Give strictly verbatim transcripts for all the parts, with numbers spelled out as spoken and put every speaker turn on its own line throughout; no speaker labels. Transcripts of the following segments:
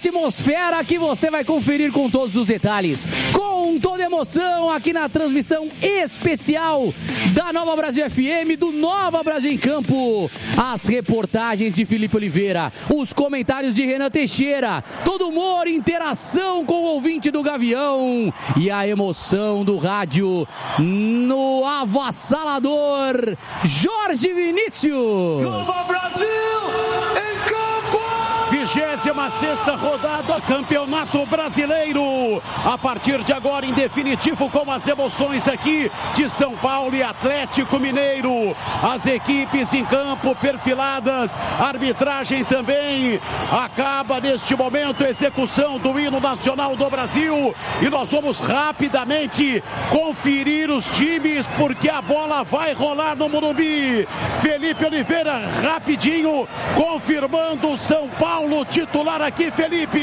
atmosfera que você vai conferir com todos os detalhes. Com toda emoção aqui na transmissão especial da Nova Brasil F M, do Nova Brasil em Campo. As reportagens de Felipe Oliveira, os comentários de Renan Teixeira, todo humor, interação com o ouvinte do Gavião e a emoção do rádio no avassalador Jorge Vinícius.
Nova Brasil em Campo! vigésima sexta rodada, Campeonato Brasileiro. A partir de agora, em definitivo, com as emoções aqui de São Paulo e Atlético Mineiro. As equipes em campo perfiladas, arbitragem também. Acaba neste momento a execução do hino nacional do Brasil. E nós vamos rapidamente conferir os times, porque a bola vai rolar no Morumbi. Felipe Oliveira, rapidinho, confirmando o São Paulo titular aqui, Felipe.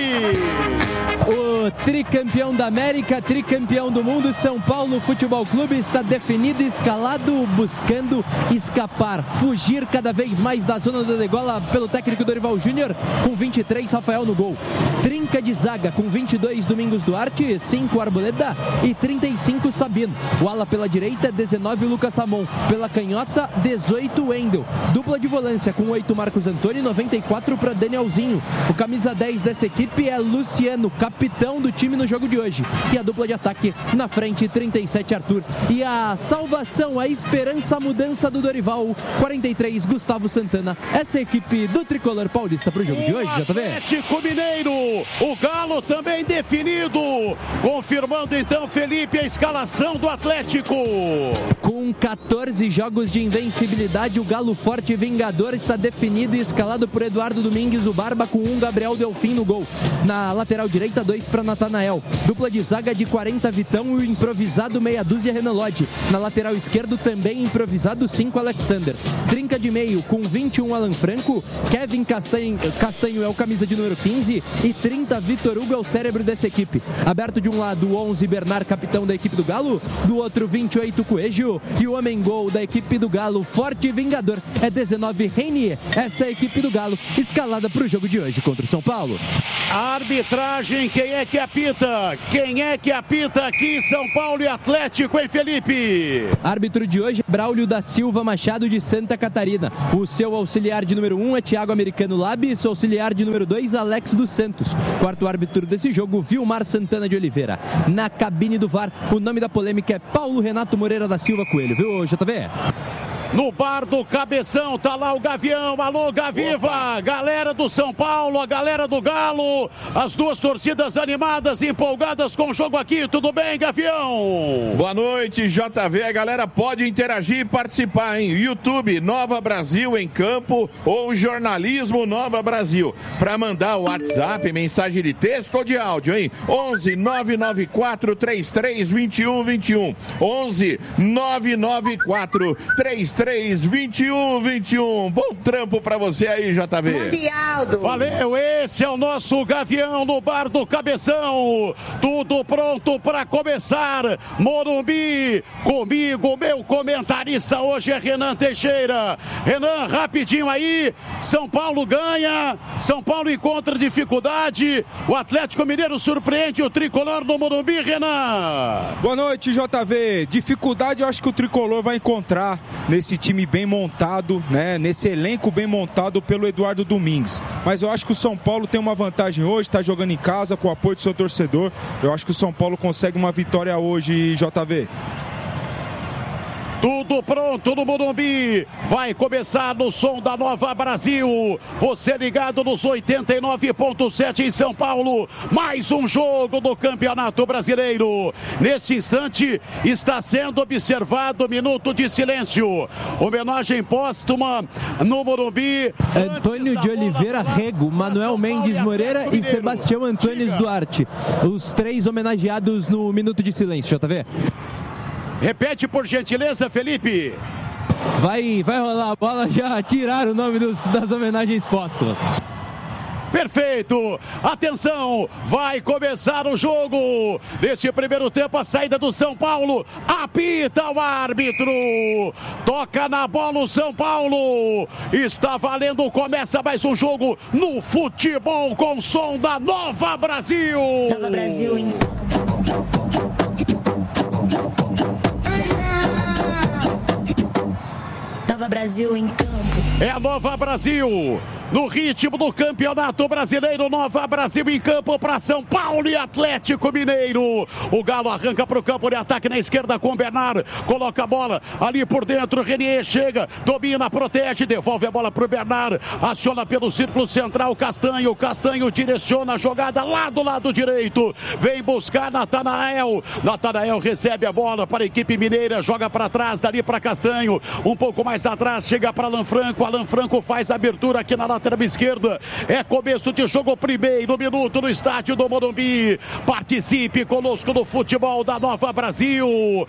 O tricampeão da América, tricampeão do mundo, São Paulo Futebol Clube está definido, escalado, buscando escapar, fugir cada vez mais da zona da degola pelo técnico Dorival Júnior, com vinte e três, Rafael no gol. Trinca de zaga, com vinte e dois, Domingos Duarte, cinco, Arboleda e trinta e cinco, Sabino. O ala pela direita, dezenove, Lucas Ramon. Pela canhota, dezoito, Wendel. Dupla de volância, com oito, Marcos Antônio e noventa e quatro para Danielzinho. O camisa dez dessa equipe é Luciano, capitão do time no jogo de hoje. E a dupla de ataque na frente, trinta e sete, Arthur. E a salvação, a esperança, a mudança do Dorival, quarenta e três, Gustavo Santana. Essa é a equipe do Tricolor Paulista para o jogo
o
de hoje, já tá vendo?
Atlético Mineiro, o Galo também definido. Confirmando então, Felipe, a escalação do Atlético.
Com quatorze jogos de invencibilidade, o Galo Forte Vingador está definido e escalado por Eduardo Domingues, o Barba, com um, Gabriel Delfim no gol. Na lateral direita, dois para Natanael. Dupla de zaga de quarenta, Vitão, e o improvisado meia dúzia, Renan Lodge. Na lateral esquerdo, também improvisado, cinco, Alexander. Trinca de meio, com vinte e um, Alan Franco. Kevin Castanho, Castanho é o camisa de número quinze. E trinta, Vitor Hugo é o cérebro dessa equipe. Aberto de um lado, onze, Bernard, capitão da equipe do Galo. Do outro, vinte e oito, Coelho. E o homem-gol da equipe do Galo, Forte Vingador, é dezenove, Reinier. Essa é a equipe do Galo, escalada para o jogo de hoje contra o São Paulo.
A arbitragem, quem é que apita? Quem é que apita aqui, São Paulo e Atlético, hein, Felipe?
Árbitro de hoje, Braulio da Silva Machado, de Santa Catarina. O seu auxiliar de número um é Thiago Americano Labi, seu auxiliar de número dois, Alex dos Santos. Quarto árbitro desse jogo, Vilmar Santana de Oliveira. Na cabine do V A R, o nome da polêmica é Paulo Renato Moreira da Silva Coelho, viu, J V?
No bar do Cabeção, tá lá o Gavião, alô Gaviva, Opa. Galera do São Paulo, a galera do Galo, as duas torcidas animadas, empolgadas com o jogo aqui, tudo bem, Gavião?
Boa noite, J V, a galera pode interagir e participar, hein? YouTube, Nova Brasil em Campo, ou Jornalismo Nova Brasil, para mandar o WhatsApp, mensagem de texto ou de áudio, hein? onze nove nove quatro três três dois um dois um, onze nove nove quatro três três vinte e um vinte e um. Bom trampo pra você aí, J V.
Mundialdo. Valeu, esse é o nosso Gavião no bar do Cabeção. Tudo pronto pra começar. Morumbi, comigo, meu comentarista hoje é Renan Teixeira. Renan, rapidinho aí. São Paulo ganha, São Paulo encontra dificuldade. O Atlético Mineiro surpreende o Tricolor no Morumbi, Renan.
Boa noite, J V. Dificuldade eu acho que o Tricolor vai encontrar nesse time bem montado, né? Nesse elenco bem montado pelo Eduardo Domingues. Mas eu acho que o São Paulo tem uma vantagem hoje, está jogando em casa com o apoio do seu torcedor. Eu acho que o São Paulo consegue uma vitória hoje, J V.
Tudo pronto no Morumbi. Vai começar no som da Nova Brasil. Você ligado nos oitenta e nove ponto sete em São Paulo. Mais um jogo do Campeonato Brasileiro. Neste instante está sendo observado minuto de silêncio. Homenagem póstuma no Morumbi.
Antônio de Oliveira Rego, Manuel Mendes Moreira e Sebastião Antônio Duarte. Os três homenageados no minuto de silêncio, J V.
Repete, por gentileza, Felipe.
Vai, vai rolar a bola, já tiraram o nome dos, das homenagens póstumas.
Perfeito. Atenção, vai começar o jogo. Neste primeiro tempo, a saída do São Paulo. Apita o árbitro. Toca na bola o São Paulo. Está valendo, começa mais um jogo no futebol com som da Nova Brasil.
Nova Brasil, hein? Nova Brasil em campo.
É a Nova Brasil. No ritmo do Campeonato Brasileiro, Nova Brasil em campo para São Paulo e Atlético Mineiro. O Galo arranca para o campo de ataque na esquerda com o Bernard. Coloca a bola ali por dentro. Renier chega, domina, protege, devolve a bola para o Bernard. Aciona pelo círculo central Castanho. Castanho direciona a jogada lá do lado direito. Vem buscar Natanael. Natanael recebe a bola para a equipe mineira. Joga para trás, dali para Castanho. Um pouco mais atrás, chega para Alan Franco. Alan Franco faz a abertura aqui na lateral esquerda. É começo de jogo, primeiro minuto no estádio do Morumbi. Participe conosco no futebol da Nova Brasil.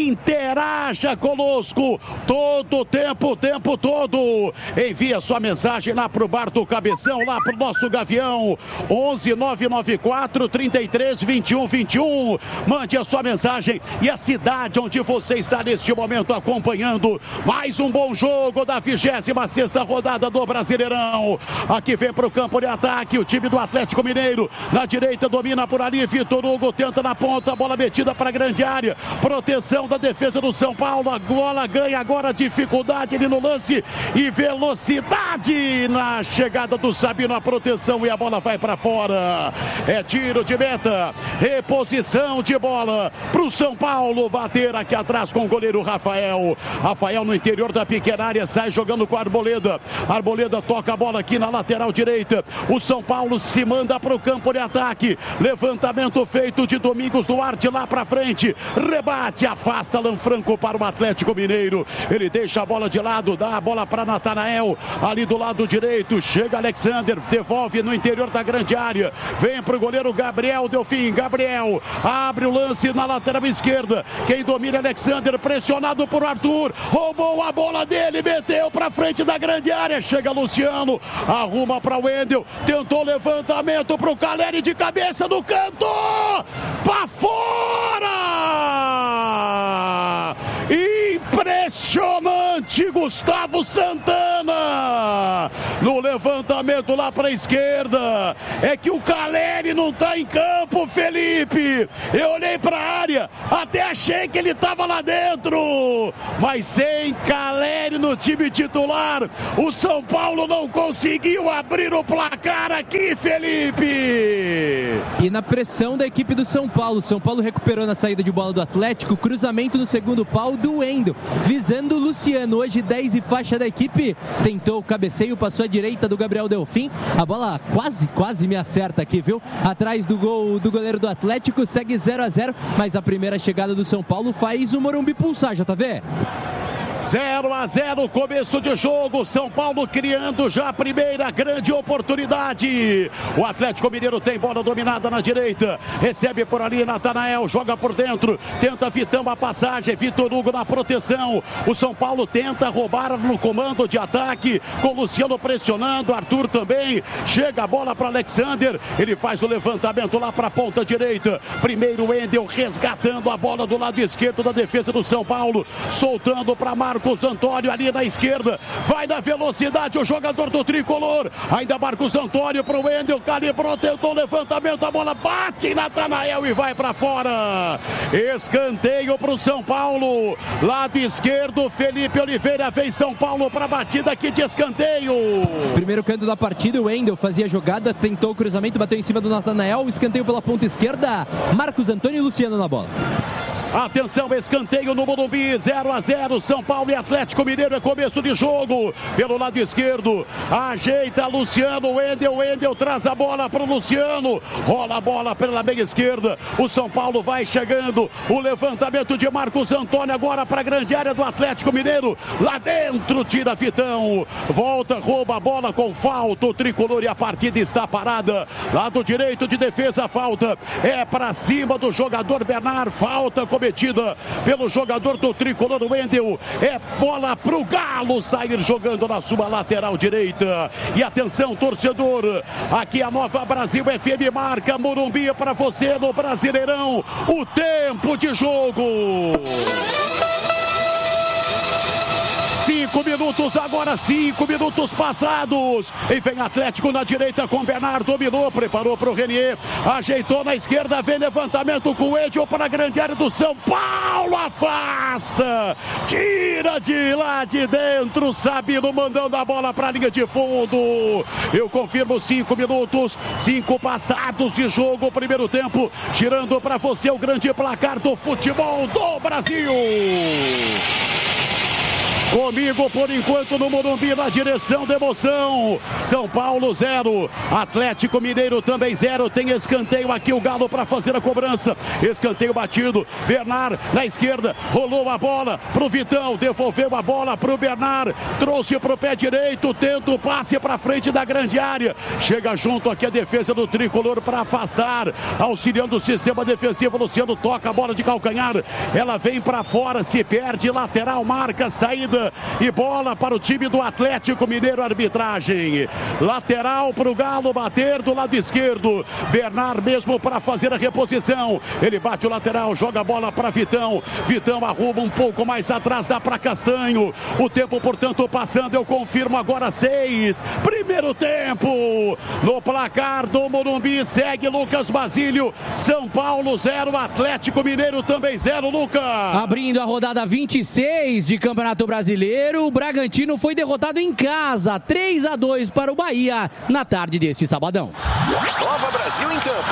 Interaja conosco todo o tempo, o tempo todo. Envia sua mensagem lá pro Bar do Cabeção, lá pro nosso Gavião. onze nove nove quatro, trinta e três, vinte e um, vinte e um. Mande a sua mensagem e a cidade onde você está neste momento acompanhando mais um bom jogo da vigésima sexta rodada do Brasileirão. Aqui vem para o campo de ataque o time do Atlético Mineiro. Na direita domina por ali Vitor Hugo, tenta na ponta, bola metida para a grande área. Proteção da defesa do São Paulo. A bola ganha agora dificuldade ali no lance e velocidade na chegada do Sabino. A proteção e a bola vai para fora. É tiro de meta. Reposição de bola para o São Paulo bater aqui atrás com o goleiro Rafael. Rafael no interior da pequena área sai jogando com a Arboleda. Arboleda toca a bola aqui na lateral direita. O São Paulo se manda para o campo de ataque. Levantamento feito de Domingos Duarte lá para frente. Rebate, afasta Alan Franco para o Atlético Mineiro. Ele deixa a bola de lado, dá a bola para Natanael. Ali do lado direito, chega Alexander, devolve no interior da grande área. Vem para o goleiro Gabriel Delfim. Gabriel abre o lance na lateral esquerda. Quem domina é Alexander, pressionado por Arthur. Roubou a bola dele, meteu para frente da grande área. Chega Luciano. Arruma para o Wendel, tentou levantamento para o Caleri de cabeça no canto, para fora! Impressionante, Gustavo Santana no levantamento lá para a esquerda. É que o Caleri não está em campo, Felipe. Eu olhei para a área, até achei que ele estava lá dentro, mas sem Caleri no time titular, o São Paulo não conseguiu abrir o placar aqui, Felipe.
E na pressão da equipe do São Paulo, São Paulo recuperou na saída de bola do Atlético, cruzamento no segundo pau do Wendel, visando o Luciano, hoje dez e faixa da equipe, tentou o cabeceio, passou à direita do Gabriel Delfim, a bola quase, quase me acerta aqui, viu? Atrás do gol do goleiro do Atlético, segue zero a zero, mas a primeira chegada do São Paulo faz o Morumbi pulsar, J V.
zero a zero, começo de jogo. São Paulo criando já a primeira grande oportunidade. O Atlético Mineiro tem bola dominada na direita. Recebe por ali Natanael, joga por dentro. Tenta Vitão a passagem. Vitor Hugo na proteção. O São Paulo tenta roubar no comando de ataque. Com Luciano pressionando. Arthur também. Chega a bola para Alexander. Ele faz o levantamento lá para a ponta direita. Primeiro Wendel resgatando a bola do lado esquerdo da defesa do São Paulo. Soltando para Marcos Antônio ali na esquerda, vai na velocidade o jogador do tricolor, ainda Marcos Antônio para o Wendel, calibrou, tentou levantamento, a bola bate em Natanael e vai para fora. Escanteio para o São Paulo, lado esquerdo, Felipe Oliveira, vem São Paulo para a batida aqui de escanteio.
Primeiro canto da partida, o Wendel fazia a jogada, tentou o cruzamento, bateu em cima do Natanael, escanteio pela ponta esquerda, Marcos Antônio e Luciano na bola.
Atenção, escanteio no Morumbi, zero a zero, São Paulo e Atlético Mineiro, é começo de jogo, pelo lado esquerdo, ajeita Luciano, Wendel, Wendel traz a bola para o Luciano, rola a bola pela meia esquerda, o São Paulo vai chegando, o levantamento de Marcos Antônio agora para a grande área do Atlético Mineiro, lá dentro tira Vitão, volta, rouba a bola com falta, o tricolor e a partida está parada, lado direito de defesa, falta, é para cima do jogador Bernard, falta com cometida pelo jogador do tricolor Wendel. É bola pro Galo sair jogando na sua lateral direita. E atenção, torcedor, aqui a Nova Brasil F M marca Morumbi para você no Brasileirão. O tempo de jogo. Cinco minutos agora, cinco minutos passados. E vem Atlético na direita com Bernardo, dominou, preparou para o Renier, ajeitou na esquerda, vem levantamento com o Edil para a grande área do São Paulo, afasta, tira de lá de dentro, Sabino mandando a bola para a linha de fundo. Eu confirmo, cinco minutos, cinco passados de jogo, primeiro tempo, girando para você o grande placar do futebol do Brasil. Comigo por enquanto no Morumbi na direção da emoção. São Paulo zero, Atlético Mineiro também zero. Tem escanteio aqui o Galo para fazer a cobrança. Escanteio batido. Bernard na esquerda, rolou a bola pro Vitão, devolveu a bola pro Bernard, trouxe pro pé direito, tenta o passe para frente da grande área. Chega junto aqui a defesa do tricolor para afastar, auxiliando o sistema defensivo. Luciano toca a bola de calcanhar, ela vem para fora, se perde, lateral, marca, saída e bola para o time do Atlético Mineiro. Arbitragem lateral para o Galo bater do lado esquerdo. Bernard mesmo para fazer a reposição, ele bate o lateral, joga a bola para Vitão, Vitão arruma um pouco mais atrás, dá para Castanho. O tempo portanto passando, eu confirmo agora seis, primeiro tempo no placar do Morumbi. Segue Lucas Basílio. São Paulo zero, Atlético Mineiro também zero. Lucas,
abrindo a rodada vinte e seis de Campeonato Brasileiro, o Bragantino foi derrotado em casa, três a dois para o Bahia, na tarde deste sabadão.
Nova Brasil em campo.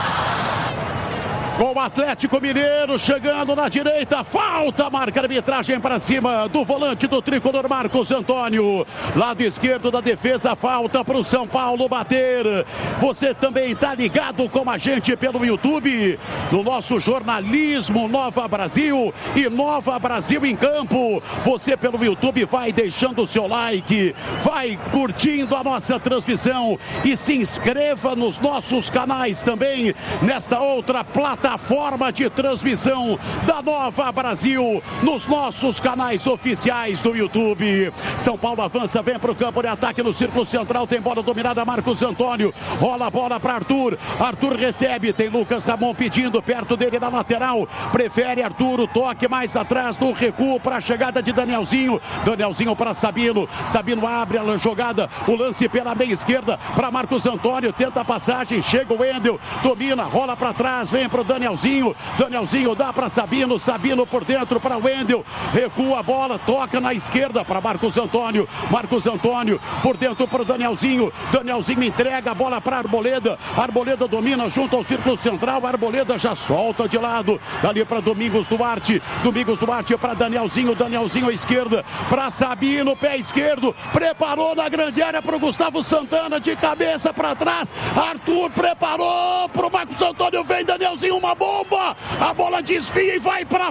Com o Atlético Mineiro chegando na direita, falta, marca a arbitragem para cima do volante do tricolor Marcos Antônio. Lado esquerdo da defesa, falta para o São Paulo bater. Você também está ligado com a gente pelo YouTube, no nosso jornalismo Nova Brasil e Nova Brasil em Campo. Você pelo YouTube vai deixando o seu like, vai curtindo a nossa transmissão e se inscreva nos nossos canais também, nesta outra plataforma. Plataforma de transmissão da Nova Brasil, nos nossos canais oficiais do YouTube. São Paulo avança, vem para o campo de ataque no círculo central, tem bola dominada, Marcos Antônio, rola a bola para Arthur, Arthur recebe, tem Lucas Ramon pedindo, perto dele na lateral, prefere Arthur, o toque mais atrás no recuo para a chegada de Danielzinho, Danielzinho para Sabino, Sabino abre a jogada, o lance pela meia esquerda para Marcos Antônio, tenta a passagem, chega o Wendel, domina, rola para trás, vem para o Danielzinho, Danielzinho dá para Sabino, Sabino por dentro para Wendel, recua a bola, toca na esquerda para Marcos Antônio, Marcos Antônio por dentro para o Danielzinho, Danielzinho entrega a bola para Arboleda, Arboleda domina junto ao círculo central, Arboleda já solta de lado, dali para Domingos Duarte, Domingos Duarte para Danielzinho, Danielzinho à esquerda, para Sabino, pé esquerdo, preparou na grande área para o Gustavo Santana, de cabeça para trás, Arthur preparou para o Marcos Antônio, vem Danielzinho, uma bomba, a bola desvia e vai para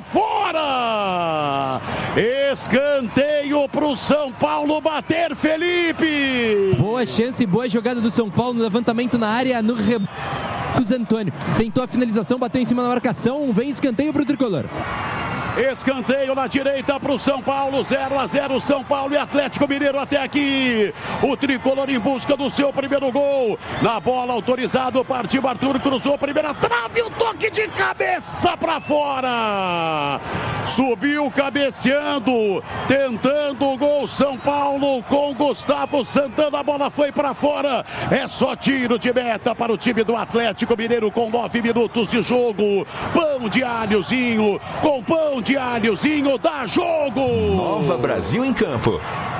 fora. Escanteio para o São Paulo bater, Felipe.
Boa chance, boa jogada do São Paulo no levantamento na área, no Marcos Antônio tentou a finalização, bateu em cima da marcação, vem escanteio para o tricolor.
Escanteio na direita para o São Paulo, zero a zero São Paulo e Atlético Mineiro até aqui. O tricolor em busca do seu primeiro gol. Na bola autorizado, partiu Arthur, cruzou a primeira trave, o toque de cabeça para fora. Subiu cabeceando, tentando o gol São Paulo com Gustavo Santana, a bola foi para fora. É só tiro de meta para o time do Atlético Mineiro com nove minutos de jogo. Pão de alhozinho, com pão de alhozinho, dá jogo.
Nova Brasil em campo.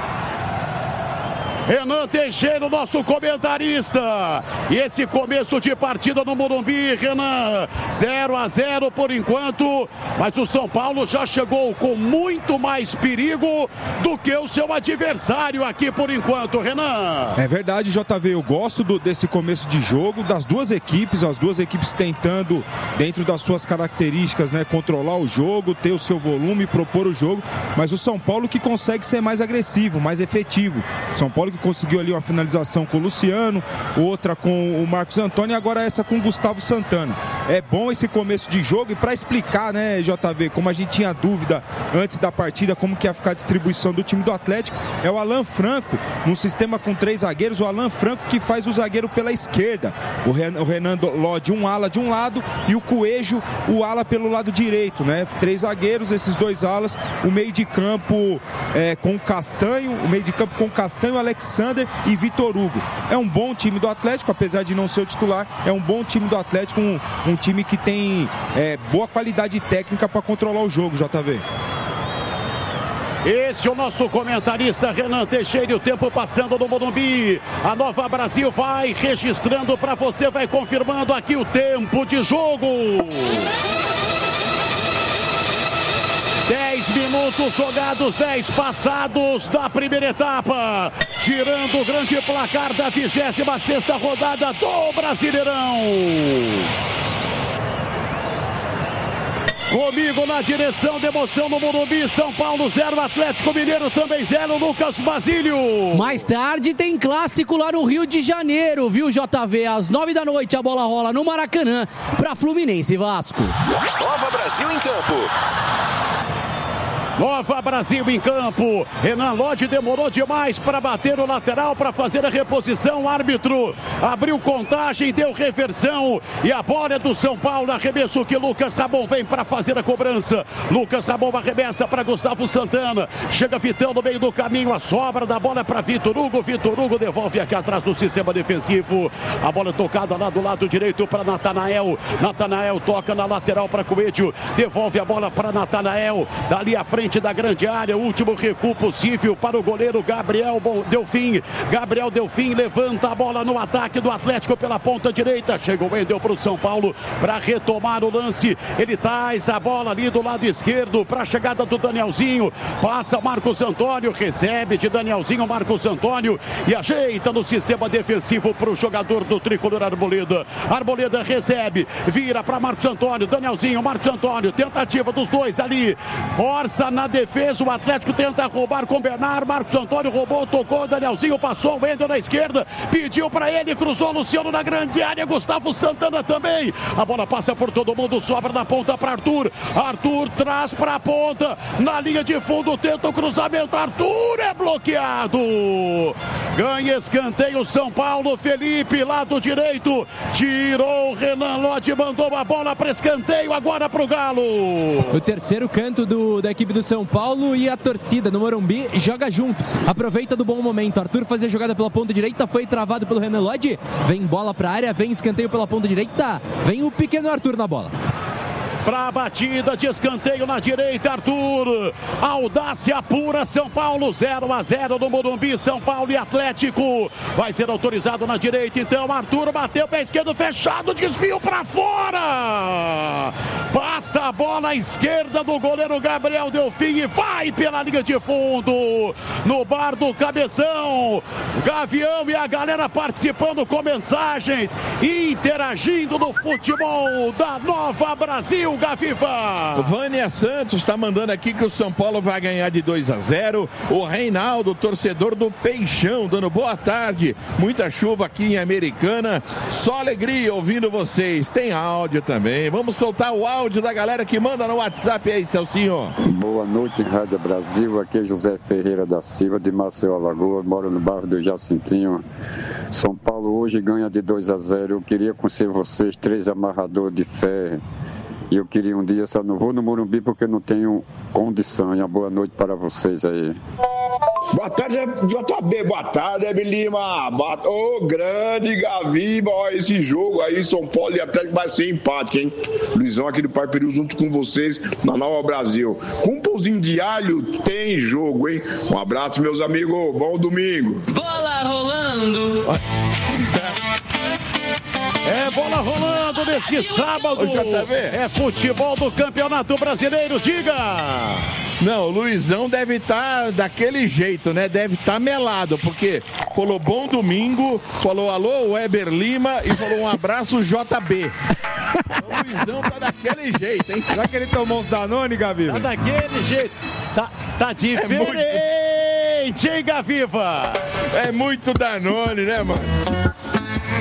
Renan Teixeira, nosso comentarista. E esse começo de partida no Morumbi, Renan, zero a zero por enquanto, mas o São Paulo já chegou com muito mais perigo do que o seu adversário aqui por enquanto, Renan.
É verdade, J V, eu gosto do, desse começo de jogo, das duas equipes, as duas equipes tentando, dentro das suas características, né, controlar o jogo, ter o seu volume, propor o jogo, mas o São Paulo que consegue ser mais agressivo, mais efetivo. São Paulo que conseguiu ali uma finalização com o Luciano, outra com o Marcos Antônio e agora essa com o Gustavo Santana. é bom esse começo de jogo. E para explicar, né, J V, como a gente tinha dúvida antes da partida, como que ia ficar a distribuição do time do Atlético, é o Alan Franco, num sistema com três zagueiros, o Alan Franco que faz o zagueiro pela esquerda. O Renan Lodge, um ala de um lado, e o Coelho, o ala pelo lado direito, né? Três zagueiros, esses dois alas, o meio de campo é, com Castanho, o meio de campo com Castanho, Alexander e Vitor Hugo. É um bom time do Atlético, apesar de não ser o titular, é um bom time do Atlético, um, um time que tem é, boa qualidade técnica para controlar o jogo, J V.
Esse é o nosso comentarista Renan Teixeira, e o tempo passando no Morumbi. A Nova Brasil vai registrando para você, vai confirmando aqui o tempo de jogo. dez minutos jogados, dez passados da primeira etapa. Girando o grande placar da vigésima sexta rodada do Brasileirão. Comigo na direção de emoção no Morumbi, São Paulo zero, Atlético Mineiro também zero, Lucas Basílio.
Mais tarde tem clássico lá no Rio de Janeiro, viu, J V? Às nove da noite a bola rola no Maracanã para Fluminense e Vasco.
Nova Brasil em campo.
Nova Brasil em campo. Renan Lodge demorou demais para bater o lateral, para fazer a reposição. O árbitro abriu contagem, deu reversão. E a bola é do São Paulo. Arremesso que Lucas Ramon vem para fazer a cobrança. Lucas Ramon arremessa para Gustavo Santana. Chega Vitão no meio do caminho. A sobra da bola para Vitor Hugo. Vitor Hugo devolve aqui atrás do sistema defensivo. A bola tocada lá do lado direito para Natanael. Natanael toca na lateral para Coelho. Devolve a bola para Natanael. Dali à frente da grande área, o último recuo possível para o goleiro Gabriel Delfim. Gabriel Delfim levanta a bola no ataque do Atlético pela ponta direita. Chega o Wendel para o São Paulo para retomar o lance. Ele traz a bola ali do lado esquerdo para a chegada do Danielzinho. Passa Marcos Antônio, recebe de Danielzinho Marcos Antônio e ajeita no sistema defensivo para o jogador do tricolor Arboleda. Arboleda recebe, vira para Marcos Antônio, Danielzinho, Marcos Antônio, tentativa dos dois ali. Força na defesa, o Atlético tenta roubar com Bernard, Marcos Antônio roubou, tocou, Danielzinho passou, o Wendel na esquerda, pediu para ele, cruzou Luciano na grande área, Gustavo Santana também, a bola passa por todo mundo, sobra na ponta para Arthur, Arthur traz para a ponta, na linha de fundo, tenta o cruzamento, Arthur é bloqueado, ganha escanteio São Paulo, Felipe, lado direito, tirou o Renan Lodge, mandou a bola para escanteio, agora para o Galo.
O terceiro canto do, da equipe do São Paulo, e a torcida no Morumbi joga junto, aproveita do bom momento. Arthur fazia a jogada pela ponta direita, foi travado pelo Renan Lodge, vem bola para a área, vem escanteio pela ponta direita, vem o pequeno Arthur na bola.
Para a batida de escanteio na direita, Arthur. Audácia pura, São Paulo zero a zero no Morumbi, São Paulo e Atlético. Vai ser autorizado na direita, então Arthur bateu pé esquerdo fechado, desvio para fora. Passa a bola à esquerda do goleiro Gabriel Delfim e vai pela linha de fundo. No bar do Cabeção. Gavião e a galera participando com mensagens, interagindo no futebol da Nova Brasil. Gaviva.
Vânia Santos está mandando aqui que o São Paulo vai ganhar de dois a zero. O Reinaldo, torcedor do Peixão, dando boa tarde. Muita chuva aqui em Americana. Só alegria ouvindo vocês. Tem áudio também. Vamos soltar o áudio da galera que manda no WhatsApp aí, Celcinho.
Boa noite, Rádio Brasil. Aqui é José Ferreira da Silva, de Maceió, Alagoas. Moro no bairro do Jacintinho. São Paulo hoje ganha de dois a zero. Eu queria conhecer vocês, três amarradores de ferro. E eu queria um dia, só não vou no Morumbi porque não tenho condição. Uma boa noite para vocês aí.
Boa tarde, J B. Boa tarde, Hebe Lima. Ô, oh, grande Gaviba. Olha esse jogo aí, São Paulo e Atlético vai ser empate, hein? Luizão aqui do Pai Peru junto com vocês na Nova Brasil. Com um pãozinho de alho tem jogo, hein? Um abraço, meus amigos. Bom domingo.
Bola rolando.
É bola rolando neste sábado. É futebol do Campeonato Brasileiro, diga!
Não, o Luizão deve estar tá daquele jeito, né? Deve estar tá melado, porque falou bom domingo, falou alô Weber Lima e falou um abraço J B. O Luizão tá daquele jeito, hein?
Será que ele tomou uns Danone, Gaviva?
Tá daquele jeito. Tá, tá diferente, é muito... hein, Gaviva?
É muito Danone, né, mano?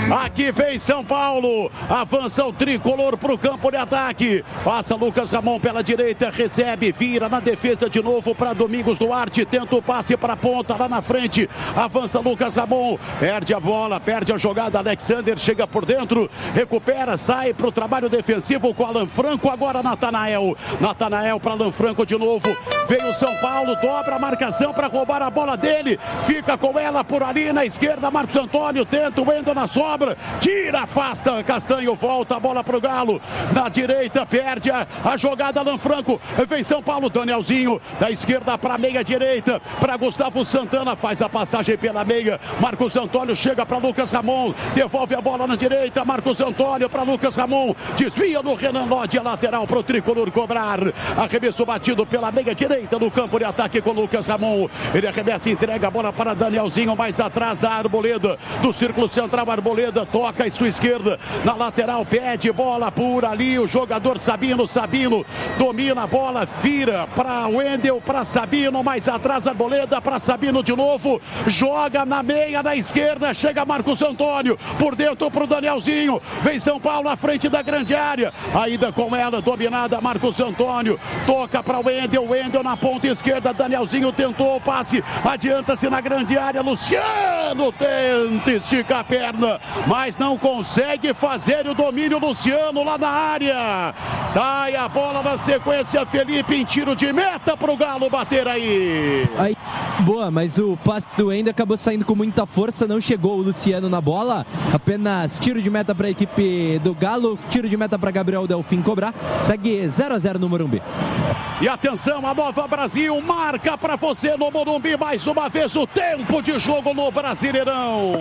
Aqui vem São Paulo. Avança o tricolor para o campo de ataque. Passa Lucas Ramon pela direita. Recebe, vira na defesa de novo para Domingos Duarte. Tenta o passe para a ponta lá na frente. Avança Lucas Ramon. Perde a bola, perde a jogada. Alexander chega por dentro. Recupera, sai para o trabalho defensivo com Alan Franco. Agora Natanael. Natanael para Alan Franco de novo. Vem o São Paulo, dobra a marcação para roubar a bola dele. Fica com ela por ali na esquerda. Marcos Antônio tenta o Wendel na sobra. Tira, afasta. Castanho volta a bola para o Galo. Na direita, perde a, a jogada. Alan Franco. Vem São Paulo, Danielzinho. Da esquerda para a meia direita. Para Gustavo Santana. Faz a passagem pela meia. Marcos Antônio chega para Lucas Ramon. Devolve a bola na direita. Marcos Antônio para Lucas Ramon. Desvia no Renan Lodge. Lateral para o tricolor cobrar. Arremesso batido pela meia direita no campo de ataque com Lucas Ramon. Ele arremessa e entrega a bola para Danielzinho. Mais atrás da Arboleda. Do círculo central, Arboleda toca em sua esquerda. Na lateral, pede bola por ali. O jogador Sabino. Sabino domina a bola. Vira para Wendel, para Sabino. Mais atrás, Arboleda para Sabino de novo. Joga na meia, na esquerda. Chega Marcos Antônio. Por dentro para o Danielzinho. Vem São Paulo à frente da grande área. Ainda com ela, dominada Marcos Antônio. Toca para o Wendel. Wendel na ponta esquerda. Danielzinho tentou o passe. Adianta-se na grande área. Luciano tenta esticar a perna, mas não consegue fazer o domínio. Luciano lá na área. Sai a bola na sequência. Felipe em tiro de meta para o Galo bater aí.
aí. Boa, mas o passe do Wendel acabou saindo com muita força. Não chegou o Luciano na bola. Apenas tiro de meta para a equipe do Galo. Tiro de meta para Gabriel Delfim cobrar. Segue zero a zero no Morumbi.
E atenção, a Nova Brasil marca para você no Morumbi mais uma vez o tempo de jogo no Brasileirão.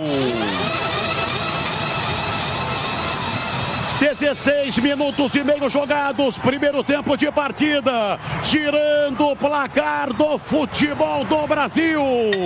dezesseis minutos e meio jogados, primeiro tempo de partida, girando o placar do futebol do Brasil.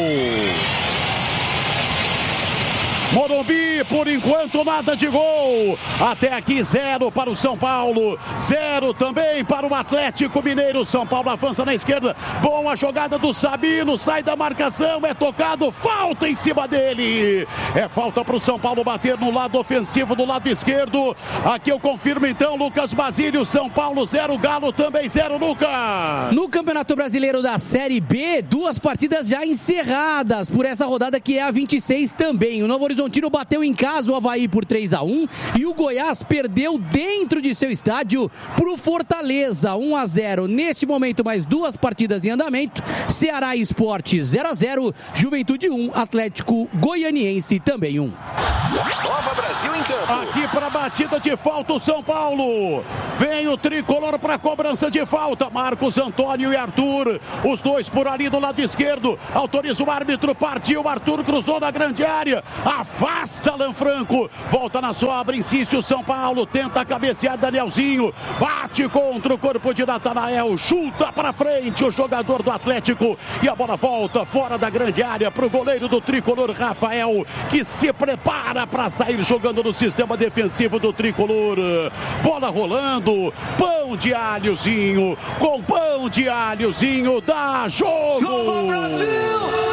Morumbi, por enquanto, nada de gol. Até aqui, zero para o São Paulo. Zero também para o Atlético Mineiro. São Paulo avança na esquerda. Boa jogada do Sabino. Sai da marcação. É tocado. Falta em cima dele. É falta para o São Paulo bater no lado ofensivo, do lado esquerdo. Aqui eu confirmo então, Lucas Basílio. São Paulo zero, Galo também zero, Lucas.
No Campeonato Brasileiro da Série B, duas partidas já encerradas por essa rodada que é a vinte e seis também. O Novo Horizontino bateu em casa o Avaí por três a um e o Goiás perdeu dentro de seu estádio para o Fortaleza um a zero. Neste momento, mais duas partidas em andamento. Ceará e Sport zero a zero, Juventude um, Atlético Goianiense também um.
Nova Brasil em campo.
Aqui para a batida de falta o São Paulo. Vem o tricolor para a cobrança de falta. Marcos Antônio e Arthur. Os dois por ali do lado esquerdo. Autoriza o árbitro. Partiu. Arthur cruzou na grande área. Afasta Alan Franco. Volta na sobra. Insiste o São Paulo. Tenta cabecear Danielzinho. Bate contra o corpo de Natanael. Chuta para frente o jogador do Atlético. E a bola volta fora da grande área para o goleiro do tricolor, Rafael, que se prepara para sair jogando no sistema defensivo do tricolor. Bola rolando. Pão de alhozinho. Com pão de alhozinho. Dá jogo.
Nova Brasil!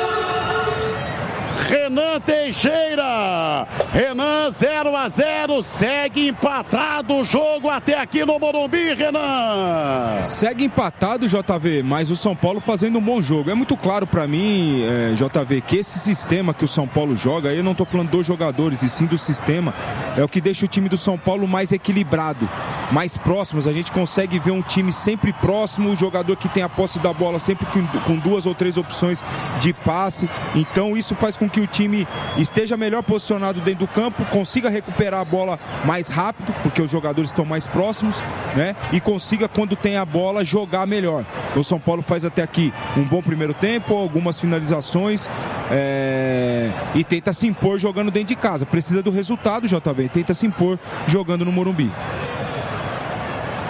Renan Teixeira. Renan zero a zero. Segue empatado o jogo até aqui no Morumbi, Renan.
Segue empatado, J V, mas o São Paulo fazendo um bom jogo. É muito claro pra mim, é, J V, que esse sistema que o São Paulo joga, eu não tô falando dos jogadores e sim do sistema, é o que deixa o time do São Paulo mais equilibrado, mais próximos. A gente consegue ver um time sempre próximo, o jogador que tem a posse da bola sempre com, com duas ou três opções de passe. Então isso faz com que o time esteja melhor posicionado dentro do campo, consiga recuperar a bola mais rápido, porque os jogadores estão mais próximos, né? E consiga, quando tem a bola, jogar melhor. Então o São Paulo faz até aqui um bom primeiro tempo, algumas finalizações, é... e tenta se impor jogando dentro de casa. Precisa do resultado, J V, tenta se impor jogando no Morumbi.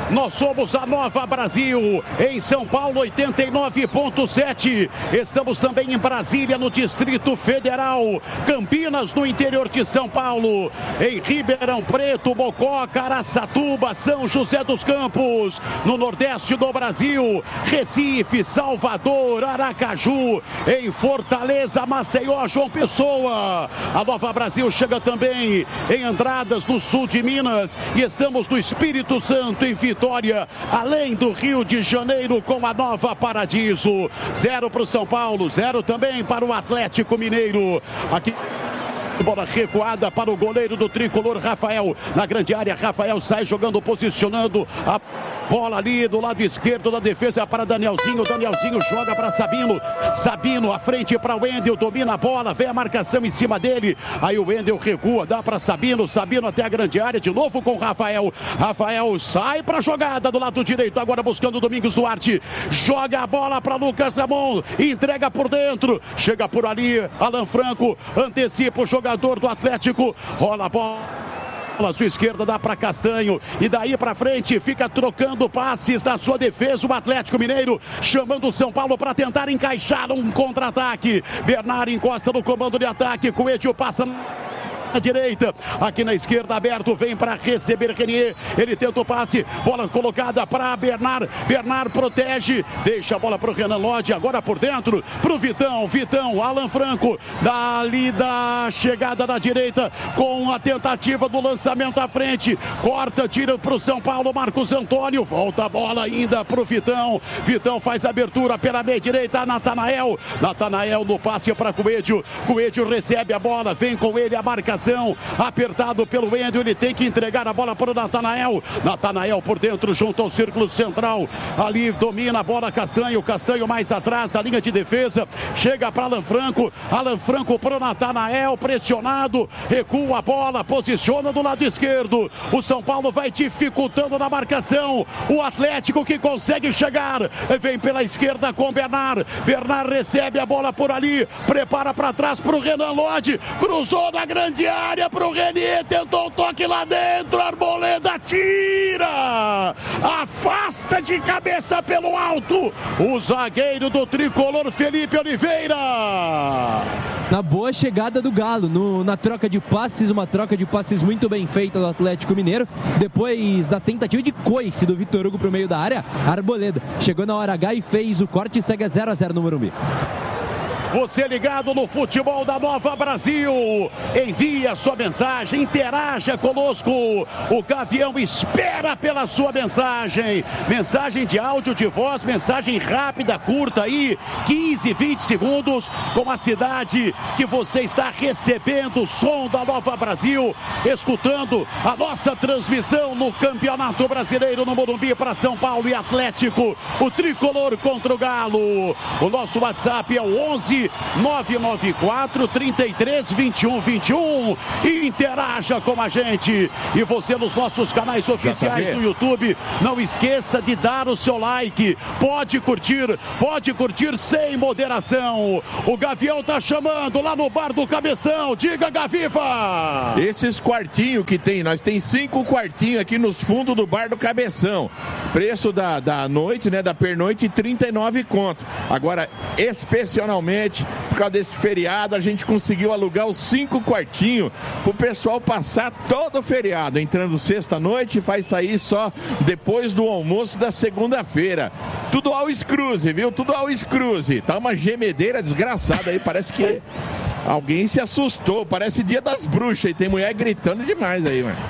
Nós somos a Nova Brasil. Em São Paulo, oitenta e nove ponto sete. Estamos também em Brasília, no Distrito Federal. Campinas, no interior de São Paulo. Em Ribeirão Preto, Mococa, Araçatuba, São José dos Campos. No Nordeste do Brasil, Recife, Salvador, Aracaju. Em Fortaleza, Maceió, João Pessoa. A Nova Brasil chega também em Andradas, no sul de Minas. E estamos no Espírito Santo, em Vitória, além do Rio de Janeiro, com a Nova Paradiso. Zero para o São Paulo, zero também para o Atlético Mineiro. Aqui bola recuada para o goleiro do tricolor, Rafael. Na grande área, Rafael sai jogando, posicionando a bola ali do lado esquerdo da defesa para Danielzinho. Danielzinho joga para Sabino. Sabino à frente para o Wendel, domina a bola, vem a marcação em cima dele. Aí o Wendel recua, dá para Sabino. Sabino até a grande área, de novo com Rafael. Rafael sai para a jogada do lado direito, agora buscando o Domingos Duarte. Joga a bola para Lucas Ramon, entrega por dentro, chega por ali, Alan Franco antecipa o jogador do Atlético, rola a bola. A sua esquerda dá para Castanho e daí para frente fica trocando passes na sua defesa o Atlético Mineiro, chamando o São Paulo para tentar encaixar um contra-ataque. Bernard encosta no comando de ataque, Coelho passa na direita, aqui na esquerda aberto, vem para receber Renier, ele tenta o passe, bola colocada para Bernard, Bernard protege, deixa a bola para o Renan Lodge, agora por dentro, para o Vitão, Vitão, Alan Franco, dali da chegada na direita, com a tentativa do lançamento à frente, corta, tira para o São Paulo, Marcos Antônio, volta a bola ainda para o Vitão, Vitão faz a abertura pela meia direita, Natanael, Natanael no passe para Coelho, Coelho recebe a bola, vem com ele a marcação, apertado pelo Wendel, ele tem que entregar a bola para o Natanael, Natanael por dentro junto ao círculo central, ali domina a bola Castanho, Castanho mais atrás da linha de defesa, chega para Alan Franco, Alan Franco para o Natanael, pressionado, recua a bola, posiciona do lado esquerdo, o São Paulo vai dificultando na marcação, o Atlético que consegue chegar, vem pela esquerda com Bernard, Bernard recebe a bola por ali, prepara para trás para o Renan Lodge, cruzou na grande área para o Renier, tentou o toque lá dentro, Arboleda tira, afasta de cabeça pelo alto, o zagueiro do tricolor Felipe Oliveira.
Na boa chegada do Galo, no, na troca de passes, uma troca de passes muito bem feita do Atlético Mineiro, depois da tentativa de coice do Vitor Hugo para o meio da área, Arboleda chegou na hora H e fez o corte e segue a zero a zero no Morumbi.
Você ligado no futebol da Nova Brasil, envie a sua mensagem, interaja conosco, o Gavião espera pela sua mensagem, mensagem de áudio, de voz, mensagem rápida, curta aí, quinze, vinte segundos, com a cidade que você está recebendo o som da Nova Brasil, escutando a nossa transmissão no Campeonato Brasileiro no Morumbi para São Paulo e Atlético, o tricolor contra o Galo. O nosso WhatsApp é o onze nove nove quatro, trinta e três, vinte e um, vinte e um. Interaja com a gente. E você nos nossos canais oficiais do YouTube, não esqueça de dar o seu like. Pode curtir, pode curtir sem moderação. O Gavião tá chamando lá no Bar do Cabeção. Diga, Gaviva!
Esses quartinhos que tem, nós tem cinco quartinhos aqui nos fundos do Bar do Cabeção. Preço da, da noite, né, da pernoite, trinta e nove conto. Agora, especialmente por causa desse feriado, a gente conseguiu alugar os cinco quartinhos pro pessoal passar todo o feriado, entrando sexta-noite e faz sair só depois do almoço da segunda-feira. Tudo ao Scruze, viu? Tudo ao Scruze. Tá uma gemedeira desgraçada aí, parece que alguém se assustou, parece Dia das Bruxas e tem mulher gritando demais aí, mano.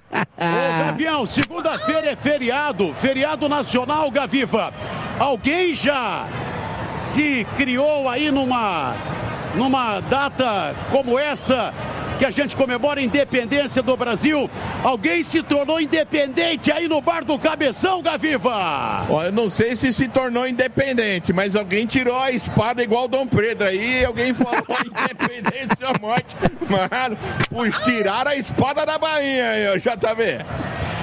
Ô, Gavião, segunda-feira é feriado, feriado nacional, Gaviva. Alguém já se criou aí numa, numa data como essa, que a gente comemora a independência do Brasil, alguém se tornou independente aí no Bar do Cabeção, Gaviva?
Ó, eu não sei se se tornou independente, mas alguém tirou a espada igual Dom Pedro aí, alguém falou independência ou morte, mano, pois tiraram a espada da Bahia aí, ó, J V.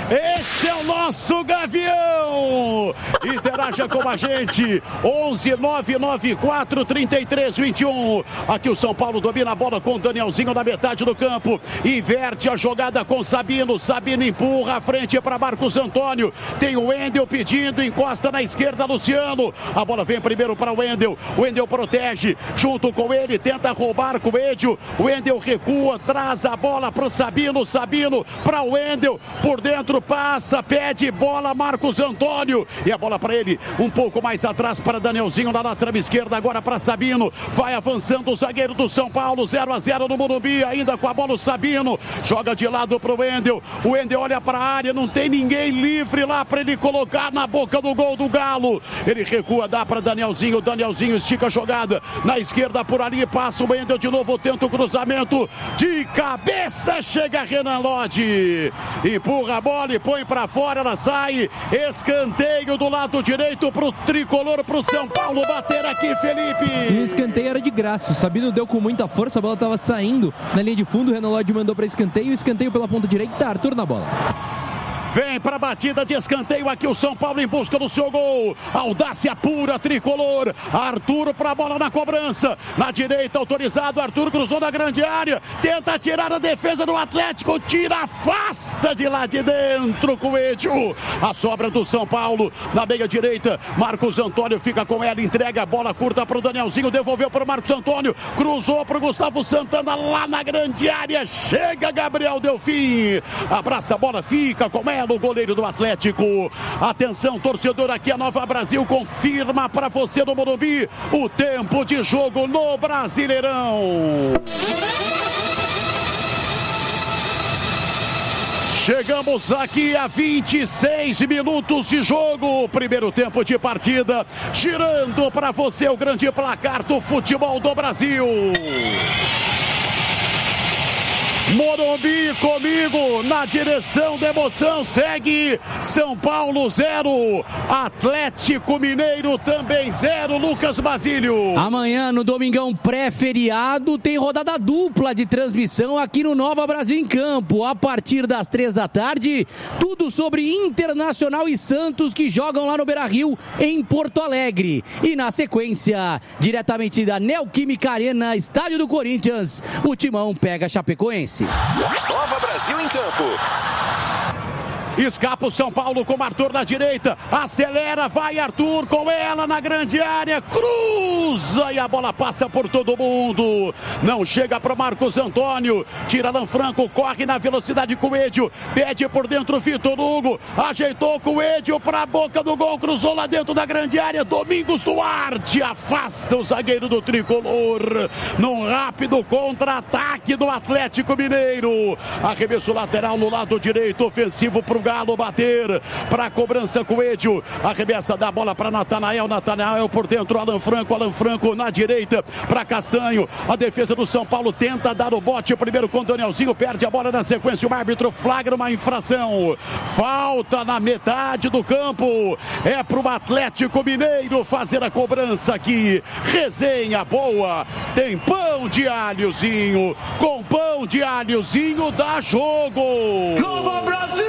Esse é o nosso Gavião. Interaja com a gente. onze nove nove quatro, trinta e três, vinte e um. Aqui o São Paulo domina a bola com o Danielzinho na metade do campo. Inverte a jogada com Sabino. Sabino empurra a frente para Marcos Antônio. Tem o Wendel pedindo, encosta na esquerda, Luciano. A bola vem primeiro para o Wendel. O Wendel protege. Junto com ele, tenta roubar com o Edio. O Wendel recua, traz a bola para o Sabino. Sabino para o Wendel. Por dentro passa, pede bola Marcos Antônio. E a bola para ele, um pouco mais atrás para Danielzinho na lateral esquerda. Agora para Sabino. Vai avançando o zagueiro do São Paulo. zero a zero no Morumbi. Ainda com a bola o Sabino. Joga de lado para o Wendel. O Wendel olha para a área. Não tem ninguém livre lá para ele colocar na boca do gol do Galo. Ele recua, dá para Danielzinho. Danielzinho estica a jogada. Na esquerda por ali. Passa o Wendel de novo. Tenta o cruzamento. De cabeça chega Renan Lodge. Empurra a bola e põe para fora. Ela sai. Escanteio do lado direito para o tricolor, para o São Paulo bater aqui, Felipe.
E o escanteio era de graça. O Sabino deu com muita força. A bola estava saindo na linha de fundo. O Renan Lodge mandou para escanteio. Escanteio pela ponta direita. Arthur na bola.
Vem para a batida de escanteio aqui o São Paulo em busca do seu gol. Audácia pura, tricolor. Arthur para a bola na cobrança. Na direita, autorizado. Arthur cruzou na grande área. Tenta tirar a defesa do Atlético. Tira, afasta de lá de dentro com o Edio. A sobra do São Paulo na meia direita. Marcos Antônio fica com ela. Entrega a bola curta para o Danielzinho. Devolveu para o Marcos Antônio. Cruzou para o Gustavo Santana lá na grande área. Chega Gabriel Delfim. Abraça a bola, fica com ela. O goleiro do Atlético. Atenção, torcedor, aqui a Nova Brasil confirma para você no Morumbi o tempo de jogo no Brasileirão. Chegamos aqui a vinte e seis minutos de jogo, primeiro tempo de partida, girando para você o grande placar do futebol do Brasil. Morumbi comigo na direção da emoção, segue São Paulo zero, Atlético Mineiro também zero, Lucas Basílio.
Amanhã no Domingão pré-feriado tem rodada dupla de transmissão aqui no Nova Brasil em Campo, a partir das três da tarde, tudo sobre Internacional e Santos que jogam lá no Beira-Rio em Porto Alegre. E na sequência, diretamente da Neoquímica Arena, estádio do Corinthians, o Timão pega a Chapecoense.
Nova Brasil em Campo.
Escapa o São Paulo com o Arthur na direita. Acelera, vai Arthur com ela na grande área. Cruza e a bola passa por todo mundo. Não chega para Marcos Antônio. Tira Lanfranco, corre na velocidade com o Edio. Pede por dentro o Vitor Hugo. Ajeitou com o Edio para a boca do gol. Cruzou lá dentro da grande área. Domingos Duarte afasta o zagueiro do tricolor. Num rápido contra-ataque do Atlético Mineiro. Arremesso lateral no lado direito. Ofensivo para o Galo bater para a cobrança com o Edio. Arremessa da bola para Natanael. Natanael por dentro. Alan Franco. Alan Franco na direita para Castanho. A defesa do São Paulo tenta dar o bote primeiro com o Danielzinho. Perde a bola na sequência. O árbitro flagra uma infração. Falta na metade do campo. É para o Atlético Mineiro fazer a cobrança aqui. Resenha boa. Tem pão de alhozinho. Com pão de alhozinho dá jogo.
Nova Brasil!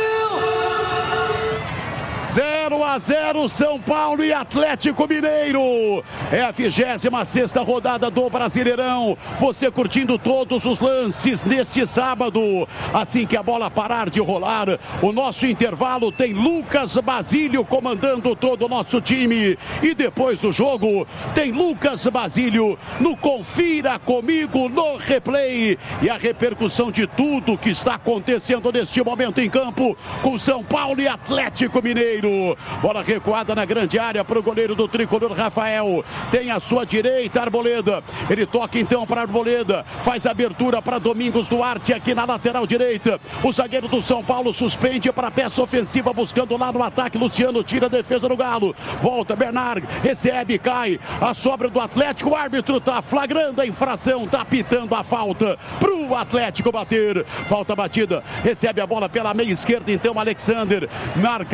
zero a zero São Paulo e Atlético Mineiro. É a vigésima sexta rodada do Brasileirão. Você curtindo todos os lances neste sábado. Assim que a bola parar de rolar, o nosso intervalo tem Lucas Basílio comandando todo o nosso time. E depois do jogo tem Lucas Basílio no Confira Comigo no Replay. E a repercussão de tudo que está acontecendo neste momento em campo com São Paulo e Atlético Mineiro. Bola recuada na grande área para o goleiro do tricolor, Rafael. Tem a sua direita, Arboleda. Ele toca então para Arboleda. Faz abertura para Domingos Duarte aqui na lateral direita. O zagueiro do São Paulo suspende para a peça ofensiva, buscando lá no ataque. Luciano tira a defesa do Galo. Volta, Bernard. Recebe, cai. A sobra do Atlético. O árbitro está flagrando a infração. Está pitando a falta para o Atlético bater. Falta batida. Recebe a bola pela meia esquerda, então, Alexander. Marcado de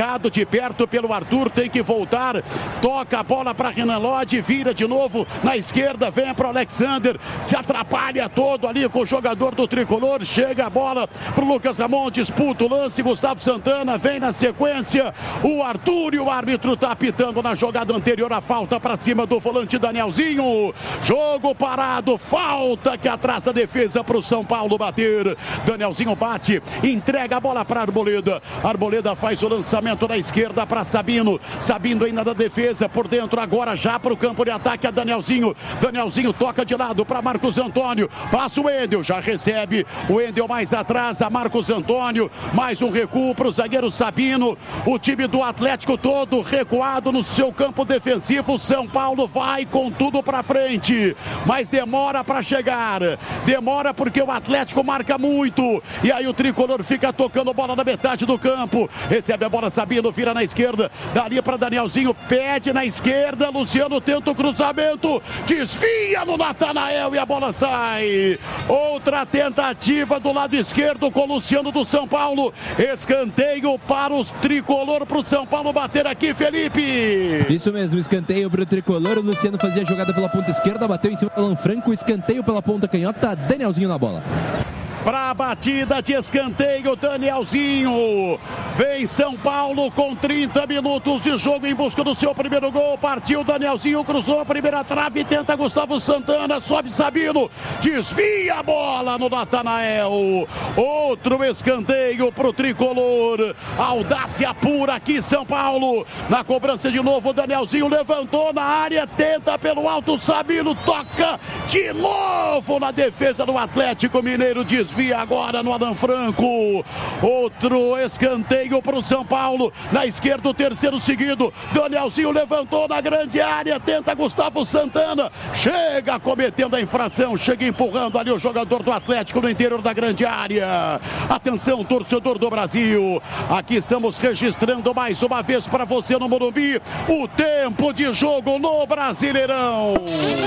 de perto pelo Arthur, tem que voltar, toca a bola para Renan Lodge, vira de novo na esquerda, vem para o Alexander, se atrapalha todo ali com o jogador do Tricolor, chega a bola para o Lucas Ramon, disputa o lance, Gustavo Santana vem na sequência, o Arthur e o árbitro está apitando na jogada anterior a falta para cima do volante Danielzinho, jogo parado, falta que atrasa a defesa para o São Paulo bater, Danielzinho bate, entrega a bola para Arboleda, Arboleda faz o lançamento na esquerda para Sabino, Sabino ainda da defesa, por dentro agora já para o campo de ataque a Danielzinho, Danielzinho toca de lado para Marcos Antônio, passa o Wendel, já recebe, o Wendel mais atrás, a Marcos Antônio, mais um recuo para o zagueiro Sabino, o time do Atlético todo recuado no seu campo defensivo, São Paulo vai com tudo para frente, mas demora para chegar, demora porque o Atlético marca muito, e aí o Tricolor fica tocando bola na metade do campo, recebe a bola Sabino, vira na esquerda, dali para Danielzinho, pede na esquerda, Luciano tenta o cruzamento, desvia no Natanael e a bola sai, outra tentativa do lado esquerdo com o Luciano do São Paulo, escanteio para os Tricolor, para o São Paulo bater aqui, Felipe.
Isso mesmo, escanteio para o Tricolor, o Luciano fazia a jogada pela ponta esquerda, bateu em cima do Alan Franco, escanteio pela ponta canhota, Danielzinho na bola.
Para a batida de escanteio, Danielzinho. Vem São Paulo com trinta minutos de jogo em busca do seu primeiro gol. Partiu Danielzinho, cruzou a primeira trave, tenta Gustavo Santana, sobe Sabino, desvia a bola no Natanael. Outro escanteio para o Tricolor. Audácia pura aqui, São Paulo. Na cobrança de novo, Danielzinho levantou na área, tenta pelo alto, Sabino toca de novo na defesa do Atlético Mineiro, desvia. Via agora no Alan Franco, outro escanteio para o São Paulo, na esquerda o terceiro seguido, Danielzinho levantou na grande área, tenta Gustavo Santana, chega cometendo a infração, chega empurrando ali o jogador do Atlético no interior da grande área. Atenção, torcedor do Brasil, aqui estamos registrando mais uma vez para você no Morumbi, o tempo de jogo no Brasileirão.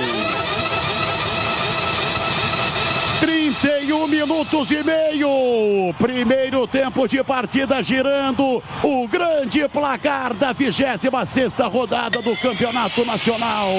trinta e um minutos e meio, primeiro tempo de partida girando, o grande placar da vigésima sexta rodada do Campeonato Nacional.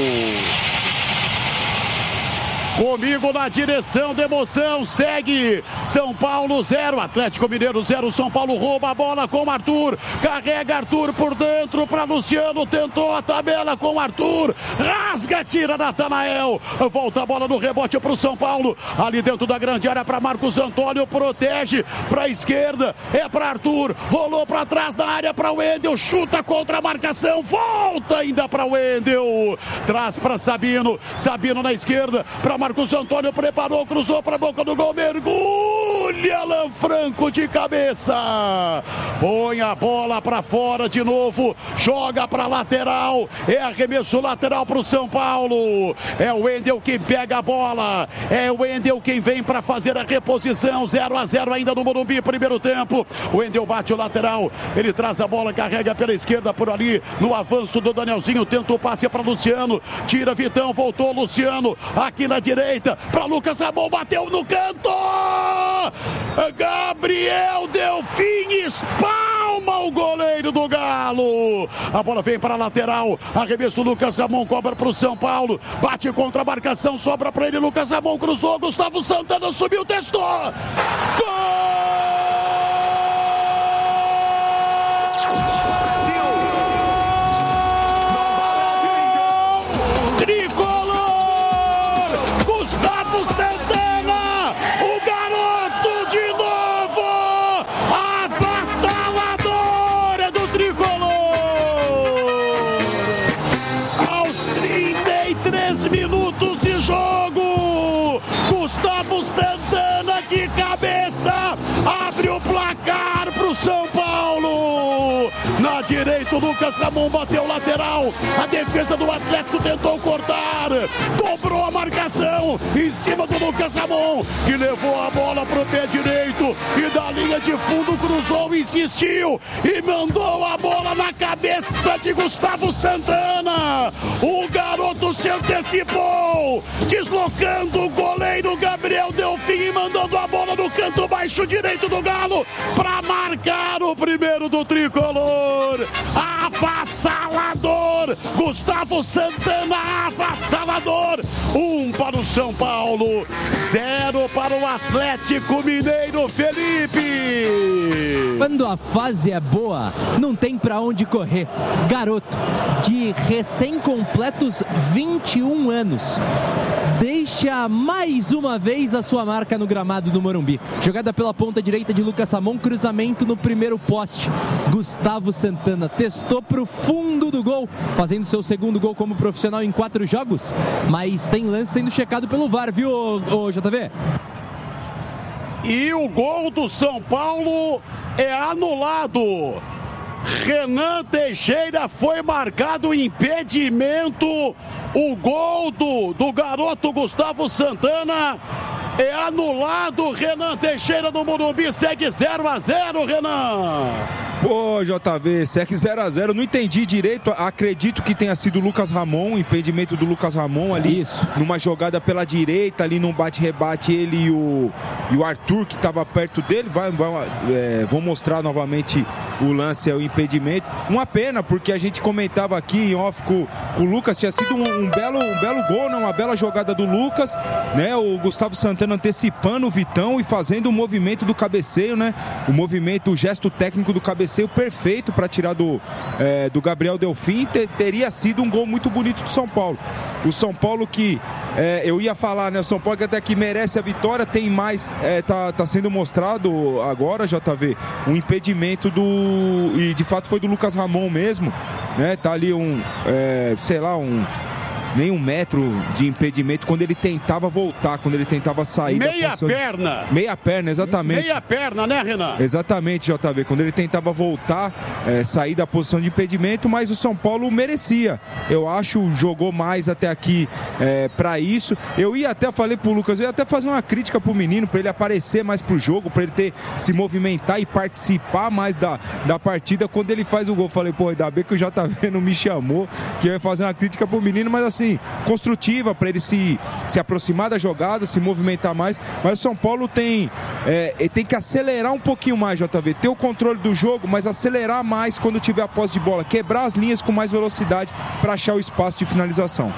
Comigo na direção da emoção, segue São Paulo zero, Atlético Mineiro zero, São Paulo rouba a bola com Arthur, carrega Arthur por dentro para Luciano, tentou a tabela com Arthur, rasga, tira Natanael, volta a bola no rebote para o São Paulo, ali dentro da grande área para Marcos Antônio, protege para a esquerda, é para Arthur, rolou para trás da área para o Wendel, chuta contra a marcação, volta ainda para o Wendel, traz para Sabino, Sabino na esquerda, para Marcos Antônio, preparou, cruzou para a boca do gol, mergulha Alan Franco de cabeça, põe a bola para fora de novo, joga para lateral, é arremesso lateral para o São Paulo, é o Wendel quem pega a bola, é o Wendel quem vem para fazer a reposição, zero a zero ainda no Morumbi, primeiro tempo, o Wendel bate o lateral, ele traz a bola, carrega pela esquerda por ali, no avanço do Danielzinho, tenta o passe para Luciano, tira Vitão, voltou Luciano, aqui na direita, para Lucas Ramon, bateu no canto, Gabriel Delfim espalma o goleiro do Galo, a bola vem para a lateral, arremesso Lucas Ramon, cobra para o São Paulo, bate contra a marcação, sobra para ele, Lucas Ramon cruzou, Gustavo Santana subiu, testou, gol! Santana, o garoto de novo, avassaladora do Tricolor, aos trinta e três minutos de jogo, Gustavo Santana de cabeça, abre o placar para o São Paulo, na direita o Lucas Ramon Ramon bateu lateral. A defesa do Atlético tentou cortar. Dobrou a marcação em cima do Lucas Ramon, que levou a bola pro pé direito e da linha de fundo cruzou, insistiu e mandou a bola na cabeça de Gustavo Santana. O garoto se antecipou, deslocando o goleiro Gabriel Delfim e mandando a bola no canto baixo direito do Galo para marcar o primeiro do tricolor. Avassalador, Gustavo Santana, avassalador. Um para o São Paulo, zero para o Atlético Mineiro, Felipe.
Quando a fase é boa, não tem pra onde correr. Garoto de recém-completos vinte e um anos deixa mais uma vez a sua marca no gramado do Morumbi. Jogada pela ponta direita de Lucas Ramon, cruzamento no primeiro poste. Gustavo Santana testou pro fundo do gol, fazendo seu segundo gol como profissional em quatro jogos, mas tem lance sendo checado pelo V A R, viu, ô, ô, J V?
E o gol do São Paulo é anulado. Renan Teixeira foi marcado impedimento. O gol do, do garoto Gustavo Santana é anulado. Renan Teixeira no Morumbi segue zero a zero, Renan.
Pô, J V, segue zero a zero, não entendi direito, acredito que tenha sido o Lucas Ramon, o impedimento do Lucas Ramon ali, Isso. numa jogada pela direita, ali num bate-rebate, ele e o, e o Arthur, que estava perto dele, vai, vai, é, vou mostrar novamente o lance, é o impedimento. Uma pena, porque a gente comentava aqui em off com, com o Lucas, tinha sido um, um, belo, um belo gol, né? Uma bela jogada do Lucas, né? O Gustavo Santana antecipando o Vitão e fazendo o movimento do cabeceio, né? O movimento, o gesto técnico do cabeceio perfeito para tirar do, é, do Gabriel Delfim. Te, teria sido um gol muito bonito do São Paulo. O São Paulo que, é, eu ia falar, né? O São Paulo que até que merece a vitória, tem mais, é, tá, tá sendo mostrado agora, J V, um impedimento do, e de fato foi do Lucas Ramon mesmo, né? Tá ali um, é, sei lá, um nem um metro de impedimento quando ele tentava voltar, quando ele tentava sair
meia
da posição...
perna
meia perna, exatamente,
meia perna, né, Renan?
Exatamente, J V, quando ele tentava voltar, é, sair da posição de impedimento, mas o São Paulo merecia, eu acho, jogou mais até aqui, é, para isso. Eu ia até, falei pro Lucas, eu ia até fazer uma crítica pro menino, para ele aparecer mais pro jogo, para ele ter, se movimentar e participar mais da, da partida. Quando ele faz o gol, falei, pô, ainda bem que o J V não me chamou, que eu ia fazer uma crítica pro menino, mas assim, construtiva, para ele se, se aproximar da jogada, se movimentar mais. Mas o São Paulo tem, é, tem que acelerar um pouquinho mais, J V, ter o controle do jogo, mas acelerar mais quando tiver a posse de bola, quebrar as linhas com mais velocidade para achar o espaço de finalização.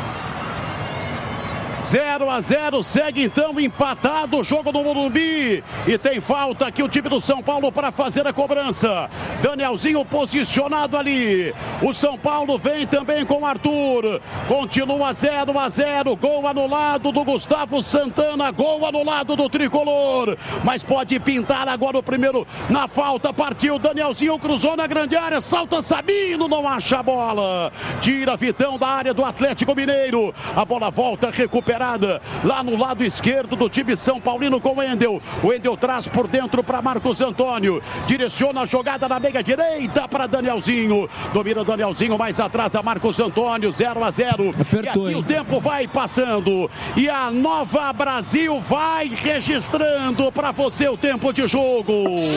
zero a zero, segue então empatado o jogo do Morumbi e tem falta aqui o time do São Paulo para fazer a cobrança. Danielzinho posicionado ali, o São Paulo vem também com Arthur, continua zero a zero, gol anulado do Gustavo Santana, gol anulado do Tricolor, mas pode pintar agora o primeiro na falta. Partiu Danielzinho, cruzou na grande área, salta Sabino, não acha a bola, tira Vitão da área do Atlético Mineiro, a bola volta recuperada lá no lado esquerdo do time São Paulino com o Wendel. O Wendel traz por dentro para Marcos Antônio, direciona a jogada na meia direita para Danielzinho, domina Danielzinho, mais atrás a Marcos Antônio, zero a zero. Apertou, e aqui hein? O tempo vai passando e a Nova Brasil vai registrando para você o tempo de jogo.